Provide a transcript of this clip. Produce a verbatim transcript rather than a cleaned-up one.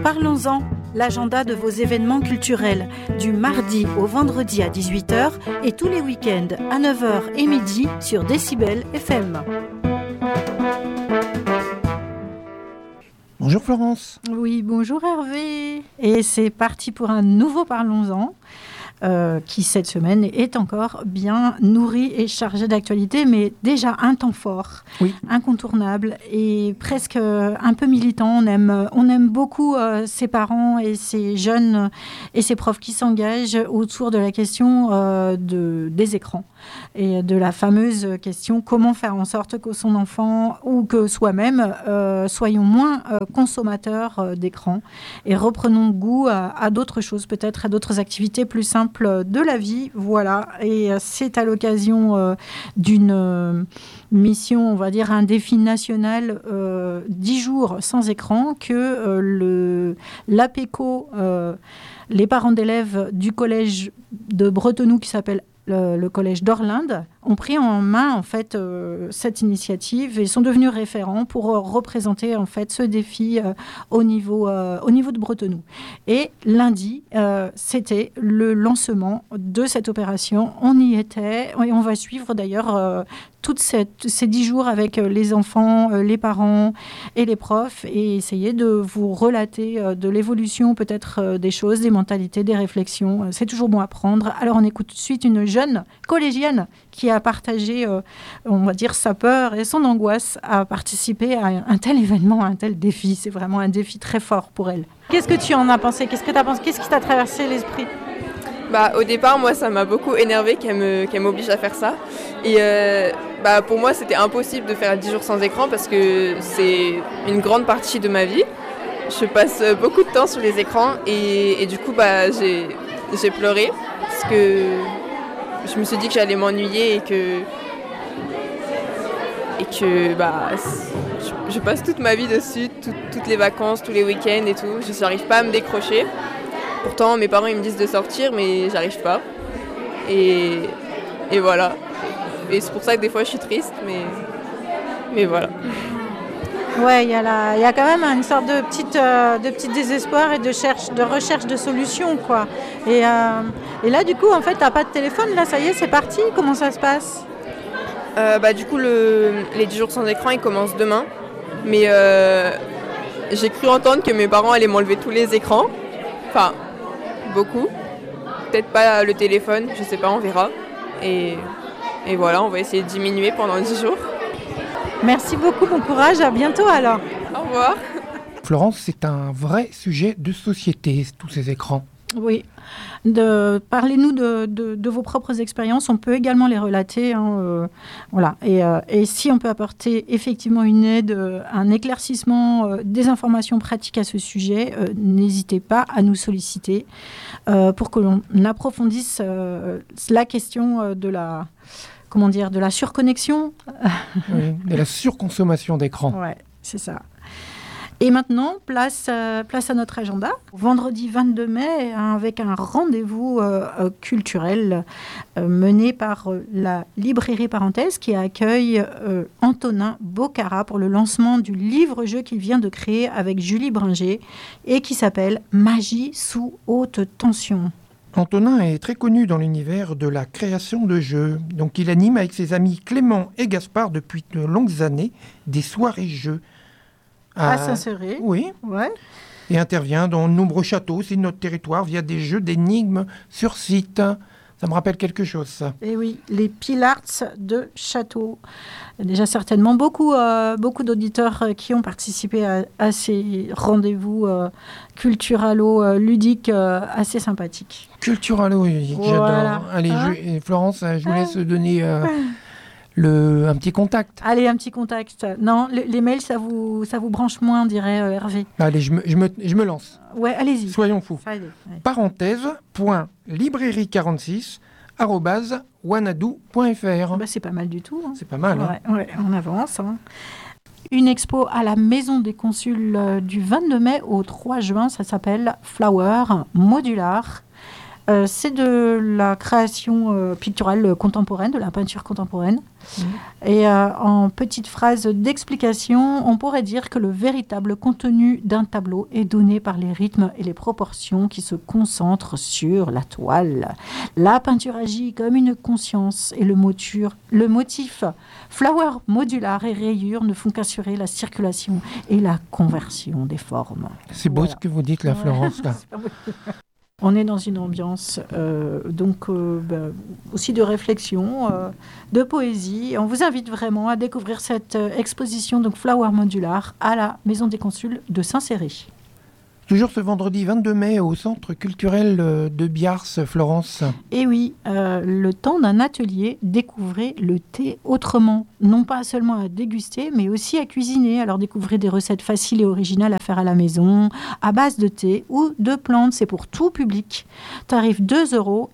Parlons-en, l'agenda de vos événements culturels, du mardi au vendredi à dix-huit heures et tous les week-ends à neuf heures et midi sur Décibel F M. Bonjour Florence. Oui, bonjour Hervé. Et c'est parti pour un nouveau Parlons-en. Euh, qui cette semaine est encore bien nourri et chargé d'actualité, mais déjà un temps fort, oui. incontournable et presque un peu militant. On aime, on aime beaucoup euh, ces parents et ces jeunes et ces profs qui s'engagent autour de la question euh, de, des écrans et de la fameuse question comment faire en sorte que son enfant ou que soi-même euh, soyons moins euh, consommateurs euh, d'écran et reprenons goût à, à d'autres choses, peut-être à d'autres activités plus simples de la vie, voilà. Et c'est à l'occasion euh, d'une euh, mission, on va dire un défi national, euh, dix jours sans écran, que euh, le l'APECO, euh, les parents d'élèves du collège de Bretenoux qui s'appelle le, le collège d'Orlinde, ont pris en main en fait euh, cette initiative et sont devenus référents pour euh, représenter en fait ce défi euh, au niveau euh, au niveau de Bretenoux. Et lundi, euh, c'était le lancement de cette opération. On y était et on va suivre d'ailleurs euh, toutes cette, ces dix jours avec euh, les enfants, euh, les parents et les profs et essayer de vous relater euh, de l'évolution peut-être euh, des choses, des mentalités, des réflexions. C'est toujours bon à prendre. Alors on écoute tout de suite une jeune collégienne qui a partagé, euh, on va dire, sa peur et son angoisse à participer à un tel événement, à un tel défi. C'est vraiment un défi très fort pour elle. Qu'est-ce que tu en as pensé ? Qu'est-ce que tu as pensé ? Qu'est-ce qui t'a traversé l'esprit ? Bah, au départ, moi, ça m'a beaucoup énervé qu'elle, me, qu'elle m'oblige à faire ça. Et euh, bah, pour moi, c'était impossible de faire dix jours sans écran parce que c'est une grande partie de ma vie. Je passe beaucoup de temps sur les écrans et, et du coup, bah, j'ai, j'ai pleuré parce que je me suis dit que j'allais m'ennuyer et que, et que bah, je, je passe toute ma vie dessus, tout, toutes les vacances, tous les week-ends et tout. Je n'arrive pas à me décrocher. Pourtant, mes parents ils me disent de sortir, mais j'arrive pas. Et, et voilà. Et c'est pour ça que des fois je suis triste, mais, mais voilà. Ouais, il y a la, il y a quand même une sorte de petite, euh, de petit désespoir et de, cherche, de recherche de solutions, quoi. Et, euh, et là, du coup, en fait, t'as pas de téléphone, là, ça y est, c'est parti. Comment ça se passe ? euh, bah, Du coup, le, les dix jours sans écran, ils commencent demain. Mais euh, j'ai cru entendre que mes parents allaient m'enlever tous les écrans. Enfin, beaucoup. Peut-être pas le téléphone, je sais pas, on verra. Et, et voilà, on va essayer de diminuer pendant dix jours. Merci beaucoup, bon courage, à bientôt alors. Au revoir. Florence, c'est un vrai sujet de société, tous ces écrans. Oui, de, parlez-nous de, de, de vos propres expériences, on peut également les relater. Hein, euh, voilà. et, euh, et si on peut apporter effectivement une aide, euh, un éclaircissement, euh, des informations pratiques à ce sujet, euh, n'hésitez pas à nous solliciter euh, pour que l'on approfondisse euh, la question euh, de la... Comment dire, de la surconnexion. Oui, de la surconsommation d'écran. Ouais, c'est ça. Et maintenant, place, euh, place à notre agenda. Vendredi vingt-deux mai, avec un rendez-vous euh, culturel euh, mené par euh, la librairie Parenthèse qui accueille euh, Antonin Bocara pour le lancement du livre-jeu qu'il vient de créer avec Julie Bringer et qui s'appelle Magie sous haute tension. Antonin est très connu dans l'univers de la création de jeux. Donc il anime avec ses amis Clément et Gaspard depuis de longues années des soirées-jeux. À, à Saint-Céré. Oui. Ouais. Et intervient dans de nombreux châteaux aussi de notre territoire via des jeux d'énigmes sur site. Ça me rappelle quelque chose, ça. Et oui, les Pilarts de Château. Il y a déjà certainement beaucoup, euh, beaucoup d'auditeurs euh, qui ont participé à, à ces rendez-vous euh, culturalo-ludiques euh, assez sympathiques. Culturalo-ludiques, voilà. J'adore. Allez, hein je, Florence, je vous laisse ah. donner euh, le, un petit contact. Allez, un petit contact. Non, le, les mails, ça vous, ça vous branche moins, dirait euh, Hervé. Allez, je me, je, me, je me lance. Ouais, allez-y. Soyons fous. Allez, allez. Parenthèse, point, librairie quarante-six, arrobase, wanadoo point f r. Bah, c'est pas mal du tout. Hein. C'est pas mal. Ouais, hein. ouais, on avance. Hein. Une expo à la Maison des Consuls euh, du vingt-deux mai au trois juin. Ça s'appelle Flower Modular. Euh, c'est de la création euh, picturale contemporaine, de la peinture contemporaine. Mmh. Et euh, en petite phrase d'explication, on pourrait dire que le véritable contenu d'un tableau est donné par les rythmes et les proportions qui se concentrent sur la toile. La peinture agit comme une conscience et le, moture, le motif flower modular et rayures ne font qu'assurer la circulation et la conversion des formes. C'est beau voilà. Ce que vous dites là, Florence. Là. On est dans une ambiance euh, donc euh, bah, aussi de réflexion, euh, de poésie. On vous invite vraiment à découvrir cette euh, exposition donc Flower Modular à la Maison des Consuls de Saint-Céré. Toujours ce vendredi vingt-deux mai au Centre culturel de Biars, Florence. Et oui, euh, le temps d'un atelier, découvrez le thé autrement. Non pas seulement à déguster, mais aussi à cuisiner. Alors découvrez des recettes faciles et originales à faire à la maison, à base de thé ou de plantes. C'est pour tout public. Tarif deux euros